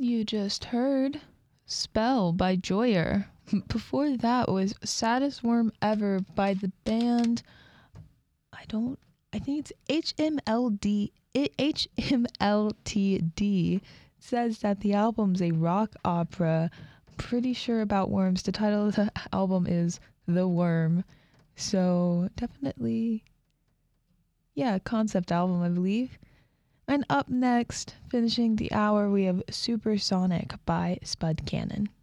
You just heard Spell by Joyer. Before that was Saddest Worm Ever by the band. I don't. I think it's HMLD. HMLTD says that the album's a rock opera. Pretty sure about worms. The title of the album is The Worm. So definitely, yeah, concept album, I believe. And up next, finishing the hour, we have Supersonic by Spud Cannon.